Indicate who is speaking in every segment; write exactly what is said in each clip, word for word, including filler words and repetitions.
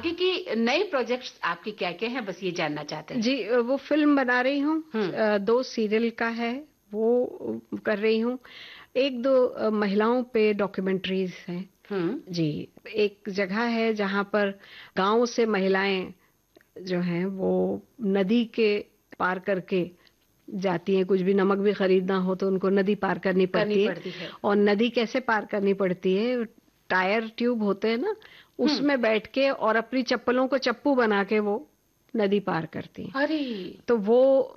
Speaker 1: आगे की नए प्रोजेक्ट्स आपके क्या क्या हैं, बस ये जानना चाहते हैं।
Speaker 2: जी, वो फिल्म बना रही हूँ, दो सीरियल का है वो कर रही हूँ, एक दो महिलाओं पे डॉक्यूमेंट्रीज हैं। जी, एक जगह है जहाँ पर गांव से महिलाएं जो हैं वो नदी के पार करके जाती हैं, कुछ भी नमक भी खरीदना हो तो उनको नदी पार करनी पड़ती, करनी पड़ती है।, है और नदी कैसे पार करनी पड़ती है, टायर ट्यूब होते हैं ना, उसमें बैठ के और अपनी चप्पलों को चप्पू बना के वो नदी पार करती हैं।
Speaker 1: अरे,
Speaker 2: तो वो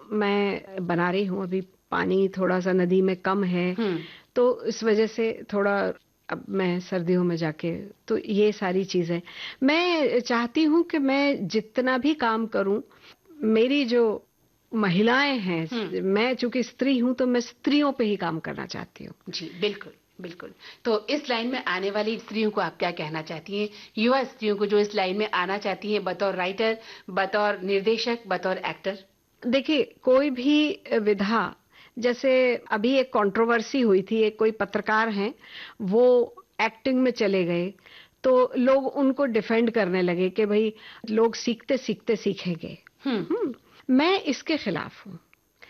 Speaker 2: मैं बना रही हूँ। अभी पानी थोड़ा सा नदी में कम है तो इस वजह से थोड़ा अब मैं सर्दियों में जाके, तो ये सारी चीजें मैं चाहती हूँ कि मैं जितना भी काम करूँ, मेरी जो महिलाएं हैं, मैं चूंकि स्त्री हूँ तो मैं स्त्रियों पे ही काम करना चाहती हूँ।
Speaker 1: जी बिल्कुल बिल्कुल। तो इस लाइन में आने वाली स्त्रियों को आप क्या कहना चाहती हैं, युवा स्त्रियों को जो इस लाइन में आना चाहती हैं, बतौर राइटर, बतौर निर्देशक, बतौर एक्टर?
Speaker 2: देखिए, कोई भी विधा, जैसे अभी एक कंट्रोवर्सी हुई थी, एक कोई पत्रकार हैं वो एक्टिंग में चले गए तो लोग उनको डिफेंड करने लगे कि भाई लोग सीखते सीखते सीखेंगे। हम्म मैं इसके खिलाफ हूँ।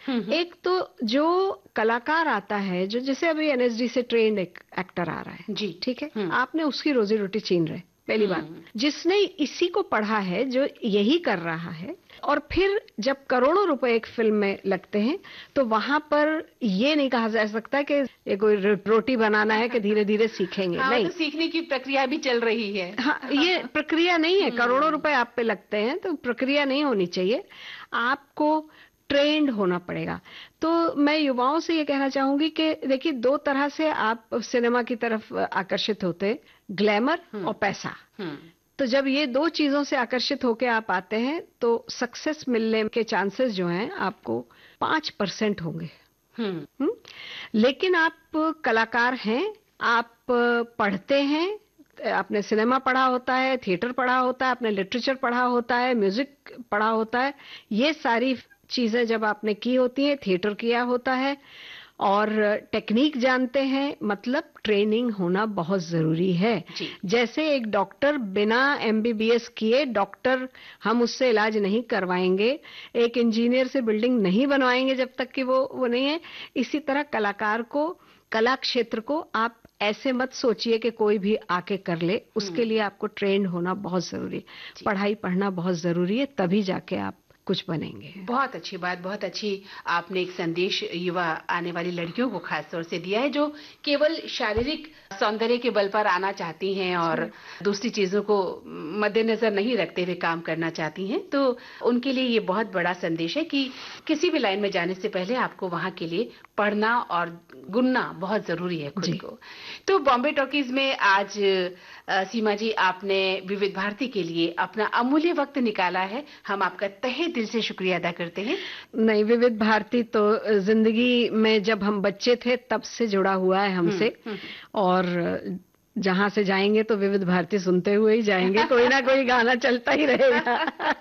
Speaker 2: एक तो जो कलाकार आता है, जो जैसे अभी एनएसडी से ट्रेंड एक एक्टर आ रहा है,
Speaker 1: जी
Speaker 2: ठीक है, आपने उसकी रोजी रोटी छीन रहे, पहली बात। जिसने इसी को पढ़ा है, जो यही कर रहा है, और फिर जब करोड़ों रुपए एक फिल्म में लगते हैं तो वहां पर ये नहीं कहा जा सकता कि ये कोई रोटी बनाना है कि धीरे धीरे सीखेंगे।
Speaker 1: हाँ,
Speaker 2: नहीं,
Speaker 1: तो सीखने की प्रक्रिया भी चल रही है।
Speaker 2: हाँ, ये प्रक्रिया नहीं है। करोड़ों रुपए आप पे लगते हैं तो प्रक्रिया नहीं होनी चाहिए, आपको ट्रेंड होना पड़ेगा। तो मैं युवाओं से ये कहना चाहूंगी कि देखिए, दो तरह से आप सिनेमा की तरफ आकर्षित होते, ग्लैमर और पैसा। तो जब ये दो चीजों से आकर्षित होके आप आते हैं तो सक्सेस मिलने के चांसेस जो हैं आपको पांच परसेंट होंगे। हम्म लेकिन आप कलाकार हैं, आप पढ़ते हैं, आपने सिनेमा पढ़ा होता है, थिएटर पढ़ा होता है, आपने लिटरेचर पढ़ा होता है, म्यूजिक पढ़ा होता है, ये सारी चीजें जब आपने की होती है, थिएटर किया होता है और टेक्निक जानते हैं, मतलब ट्रेनिंग होना बहुत जरूरी है। जैसे एक डॉक्टर बिना एमबीबीएस किए डॉक्टर, हम उससे इलाज नहीं करवाएंगे, एक इंजीनियर से बिल्डिंग नहीं बनवाएंगे जब तक कि वो वो नहीं है। इसी तरह कलाकार को, कला क्षेत्र को आप ऐसे मत सोचिए कि कोई भी आके कर ले, उसके लिए आपको ट्रेंड होना बहुत जरूरी है, पढ़ाई पढ़ना बहुत जरूरी है, तभी जाके आप कुछ बनेंगे।
Speaker 1: बहुत अच्छी बात, बहुत अच्छी आपने एक संदेश युवा आने वाली लड़कियों को खास तौर से दिया है, जो केवल शारीरिक सौंदर्य के बल पर आना चाहती हैं और दूसरी चीजों को मद्देनजर नहीं रखते हुए काम करना चाहती हैं। तो उनके लिए ये बहुत बड़ा संदेश है कि किसी भी लाइन में जाने से पहले आपको वहां के लिए पढ़ना और गुनना बहुत जरूरी है खुद को। तो बॉम्बे टॉकीज में आज सीमा जी, आपने विविध भारती के लिए अपना अमूल्य वक्त निकाला है, हम आपका तहे दिल से शुक्रिया अदा करते हैं।
Speaker 2: नहीं, विविध भारती तो जिंदगी में जब हम बच्चे थे तब से जुड़ा हुआ है हमसे, और जहां से जाएंगे तो विविध भारती सुनते हुए ही जाएंगे, कोई ना कोई गाना चलता ही रहेगा।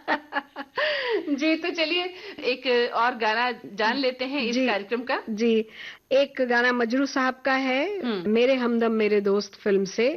Speaker 1: जी, तो चलिए एक और गाना जान लेते हैं इस कार्यक्रम का।
Speaker 2: जी, एक गाना मजरू साहब का है, मेरे हमदम मेरे दोस्त फिल्म से,